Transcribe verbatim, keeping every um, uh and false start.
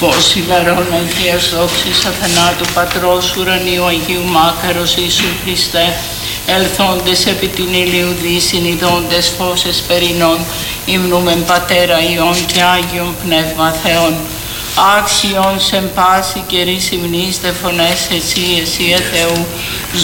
Φως ηλαρών Αγίας δόξης αθανάτου Πατρός ουρανίου Αγίου Μάκαρος Ιησού Χριστέ, ελθόντες επί την ηλίου δύσιν ειδώντες φως εσπερινών, υμνούμεν Πατέρα Υιόν και Άγιον Πνεύμα Θεόν. Άξιον σε πάση καιρής υμνείς δε φωνές εσύ, εσύ Θεού,